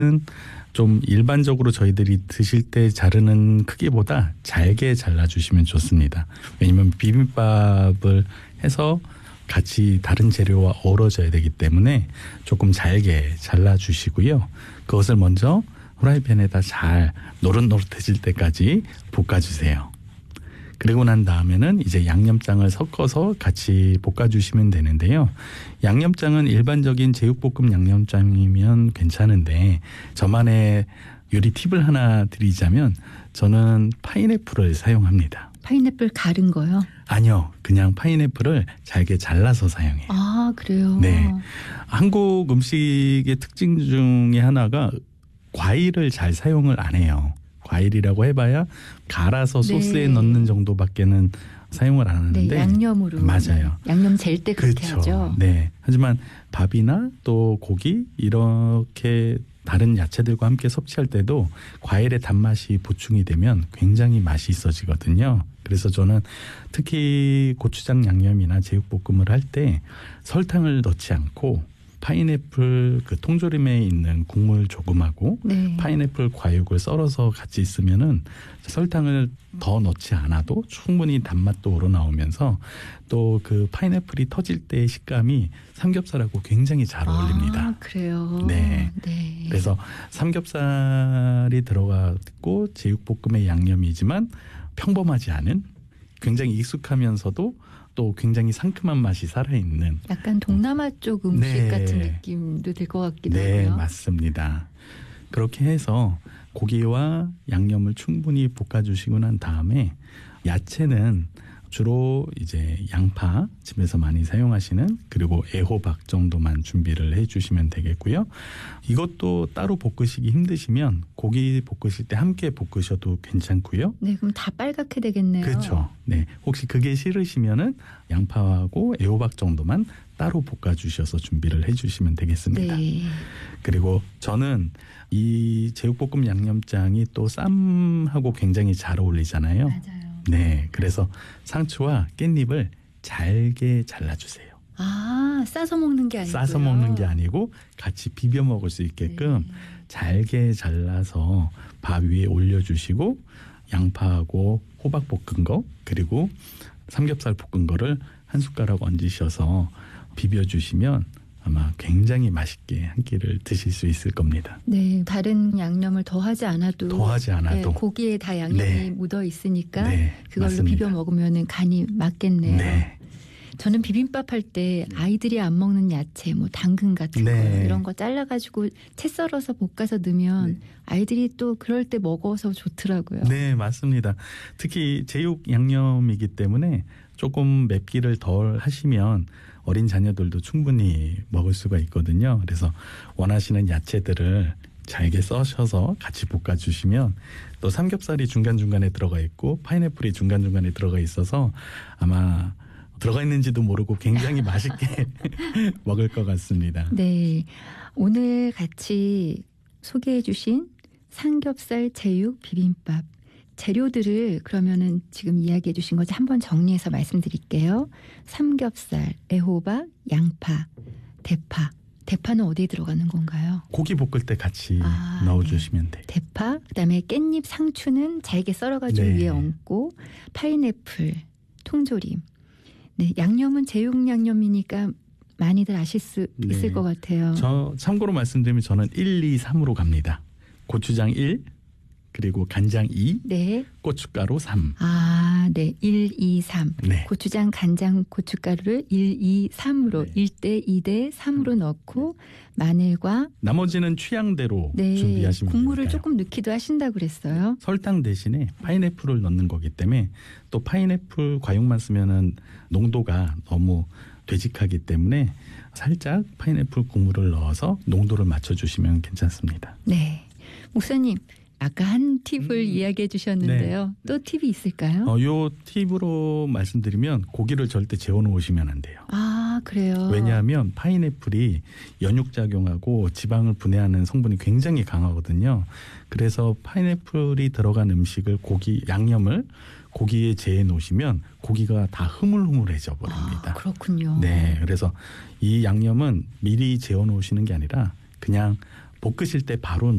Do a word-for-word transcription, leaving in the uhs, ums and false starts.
좀 일반적으로 저희들이 드실 때 자르는 크기보다 잘게 잘라주시면 좋습니다. 왜냐하면 비빔밥을 해서 같이 다른 재료와 어우러져야 되기 때문에 조금 잘게 잘라주시고요. 그것을 먼저 후라이팬에다 잘 노릇노릇해질 때까지 볶아주세요. 그리고 난 다음에는 이제 양념장을 섞어서 같이 볶아주시면 되는데요. 양념장은 일반적인 제육볶음 양념장이면 괜찮은데 저만의 요리 팁을 하나 드리자면 저는 파인애플을 사용합니다. 파인애플 가른 거요? 아니요. 그냥 파인애플을 잘게 잘라서 사용해요. 아, 그래요? 네. 한국 음식의 특징 중에 하나가 과일을 잘 사용을 안 해요. 과일이라고 해봐야 갈아서 소스에 네. 넣는 정도밖에는 사용을 안 하는데. 네, 양념으로. 맞아요. 양념 젤 때 그렇게 그렇죠. 하죠. 네. 하지만 밥이나 또 고기 이렇게 다른 야채들과 함께 섭취할 때도 과일의 단맛이 보충이 되면 굉장히 맛이 있어지거든요. 그래서 저는 특히 고추장 양념이나 제육볶음을 할 때 설탕을 넣지 않고 파인애플 그 통조림에 있는 국물 조금하고 네. 파인애플 과육을 썰어서 같이 있으면은 설탕을 더 넣지 않아도 충분히 단맛도 우러나오면서 또 그 파인애플이 터질 때의 식감이 삼겹살하고 굉장히 잘 어울립니다. 아, 그래요? 네. 네. 그래서 삼겹살이 들어갔고 제육볶음의 양념이지만 평범하지 않은 굉장히 익숙하면서도 또 굉장히 상큼한 맛이 살아있는 약간 동남아 쪽 음식 네. 같은 느낌도 들 것 같기도 네, 하고요. 맞습니다. 그렇게 해서 고기와 양념을 충분히 볶아주시고 난 다음에 야채는 주로 이제 양파 집에서 많이 사용하시는 그리고 애호박 정도만 준비를 해주시면 되겠고요. 이것도 따로 볶으시기 힘드시면 고기 볶으실 때 함께 볶으셔도 괜찮고요. 네, 그럼 다 빨갛게 되겠네요. 그렇죠. 네, 혹시 그게 싫으시면은 양파하고 애호박 정도만 따로 볶아주셔서 준비를 해주시면 되겠습니다. 네. 그리고 저는 이 제육볶음 양념장이 또 쌈하고 굉장히 잘 어울리잖아요. 맞아요. 네, 그래서 상추와 깻잎을 잘게 잘라주세요. 아, 싸서 먹는 게 아니고요. 싸서 먹는 게 아니고 같이 비벼 먹을 수 있게끔 네. 잘게 잘라서 밥 위에 올려주시고 양파하고 호박 볶은 거 그리고 삼겹살 볶은 거를 한 숟가락 얹으셔서 비벼주시면 아마 굉장히 맛있게 한 끼를 드실 수 있을 겁니다. 네, 다른 양념을 더하지 않아도 더하지 않아도 네, 고기에 다 양념이 네. 묻어 있으니까 네, 그걸로 맞습니다. 비벼 먹으면 간이 맞겠네요. 네. 저는 비빔밥 할 때 아이들이 안 먹는 야채, 뭐 당근 같은 네. 거 이런 거 잘라가지고 채 썰어서 볶아서 넣으면 네. 아이들이 또 그럴 때 먹어서 좋더라고요. 네, 맞습니다. 특히 제육 양념이기 때문에 조금 맵기를 덜 하시면 어린 자녀들도 충분히 먹을 수가 있거든요. 그래서 원하시는 야채들을 잘게 써셔서 같이 볶아주시면 또 삼겹살이 중간중간에 들어가 있고 파인애플이 중간중간에 들어가 있어서 아마 들어가 있는지도 모르고 굉장히 맛있게 먹을 것 같습니다. 네, 오늘 같이 소개해 주신 삼겹살 제육 비빔밥 재료들을 그러면은 지금 이야기해 주신 거 한번 정리해서 말씀드릴게요. 삼겹살, 애호박, 양파, 대파. 대파는 어디에 들어가는 건가요? 고기 볶을 때 같이 아, 넣어주시면 돼요. 대파, 그다음에 깻잎, 상추는 잘게 썰어가지고 네. 위에 얹고 파인애플, 통조림. 네, 양념은 제육 양념이니까 많이들 아실 수 네. 있을 것 같아요. 저 참고로 말씀드리면 저는 일, 이, 삼으로 갑니다. 고추장 일, 그리고 간장 이, 네. 고춧가루 삼. 아, 네. 일, 이, 삼. 네. 고추장, 간장, 고춧가루를 일, 이, 삼으로 네. 일 대 이 대 삼으로 넣고 마늘과 나머지는 취향대로 네, 준비하시면 국물을 되니까요. 조금 넣기도 하신다고 그랬어요. 설탕 대신에 파인애플을 넣는 거기 때문에 또 파인애플 과육만 쓰면은 농도가 너무 되직하기 때문에 살짝 파인애플 국물을 넣어서 농도를 맞춰주시면 괜찮습니다. 네. 목사님, 아까 한 팁을 음, 이야기해 주셨는데요. 네. 또 팁이 있을까요? 어, 요 팁으로 말씀드리면 고기를 절대 재워놓으시면 안 돼요. 아, 그래요? 왜냐하면 파인애플이 연육작용하고 지방을 분해하는 성분이 굉장히 강하거든요. 그래서 파인애플이 들어간 음식을 고기 양념을 고기에 재해 놓으시면 고기가 다 흐물흐물해져 버립니다. 아, 그렇군요. 네, 그래서 이 양념은 미리 재워 놓으시는 게 아니라 그냥 볶으실 때 바로